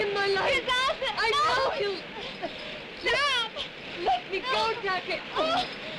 him my life. His Arthur! I know he'll... Stop! Let me go, Jackie. Oh.